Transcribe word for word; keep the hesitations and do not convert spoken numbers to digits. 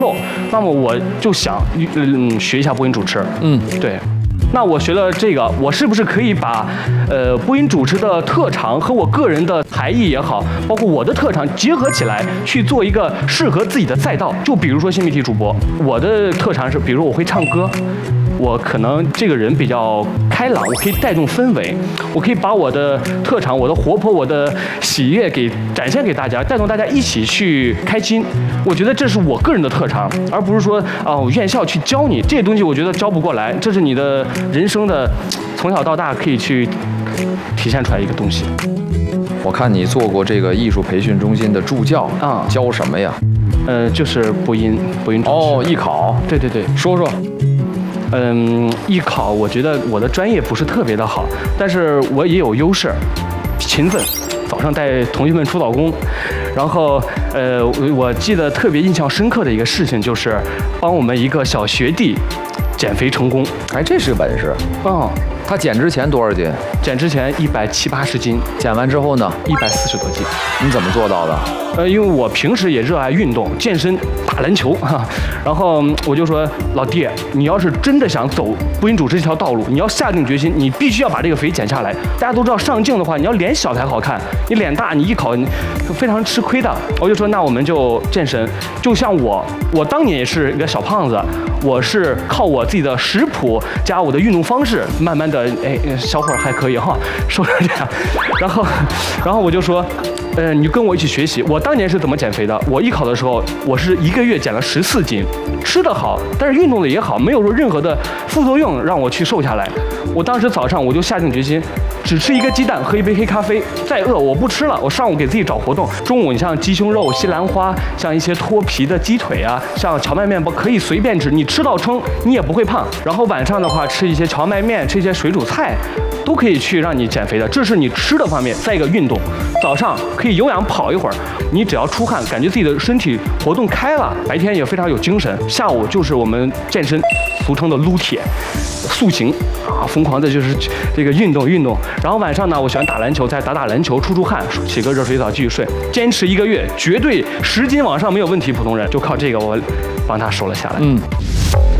那么我就想，嗯，学一下播音主持。 嗯， 对。那我学了这个，我是不是可以把，呃，播音主持的特长和我个人的才艺也好，包括我的特长结合起来，去做一个适合自己的赛道？就比如说新媒体主播，我的特长是，比如我会唱歌。我可能这个人比较开朗，我可以带动氛围，我可以把我的特长、我的活泼、我的喜悦给展现给大家，带动大家一起去开心。我觉得这是我个人的特长，而不是说啊、呃，院校去教你这些东西，我觉得教不过来。这是你的人生的从小到大可以去体现出来一个东西。 我看你做过这个艺术培训中心的助教啊，教什么呀？ 呃，就是播音，播音主持。 哦，艺考。 对对对， 说说。 嗯，艺考我觉得我的专业不是特别的好，但是我也有优势，勤奋，早上带同学们出早功，然后呃，我记得特别印象深刻的一个事情就是帮我们一个小学弟减肥成功。 哎，这是个本事。 哦， 他减之前多少斤？ 减之前一百七八十斤， 减完之后呢？ 一百四十多斤。 你怎么做到的？ 呃，因为我平时也热爱运动、健身、打篮球哈，然后我就说老弟，你要是真的想走播音主持这条道路，你要下定决心，你必须要把这个肥减下来。大家都知道上镜的话，你要脸小才好看，你脸大，你艺考你非常吃亏的。我就说那我们就健身，就像我，我当年也是一个小胖子，我是靠我自己的食谱加我的运动方式，慢慢的，哎，小伙儿还可以哈，瘦成这样。然后，然后我就说。呃，你就跟我一起学习。我当年是怎么减肥的？我艺考的时候，我是一个月减了十四斤，吃得好，但是运动的也好，没有说任何的副作用让我去瘦下来。我当时早上我就下定决心，只吃一个鸡蛋，喝一杯黑咖啡，再饿我不吃了。我上午给自己找活动，中午你像鸡胸肉、西兰花，像一些脱皮的鸡腿啊，像荞麦面包可以随便吃，你吃到撑你也不会胖。然后晚上的话吃一些荞麦面，吃一些水煮菜，都可以去让你减肥的。这是你吃的方面。再一个运动，早上可以有氧跑一会儿，你只要出汗，感觉自己的身体活动开了，白天也非常有精神。下午就是我们健身，俗称的撸铁、塑形啊，疯狂的就是这个运动运动。然后晚上呢，我喜欢打篮球，再打打篮球，出出汗，洗个热水澡继续睡。坚持一个月，绝对十斤往上没有问题。普通人就靠这个，我帮他瘦了下来。 嗯。